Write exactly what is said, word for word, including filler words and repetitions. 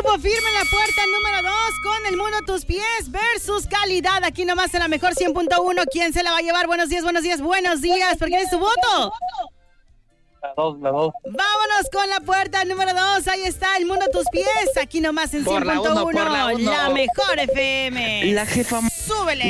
Grupo Firme en la puerta número dos con El Mundo a tus pies versus Calidad. Aquí nomás en la mejor cien punto uno. ¿Quién se la va a llevar? Buenos días, buenos días, buenos días. ¿Por quién es tu voto? La dos, la dos. Vámonos con la puerta número dos. Ahí está El Mundo a tus pies. Aquí nomás en cien punto uno. La, la mejor F M. La jefa. Súbele.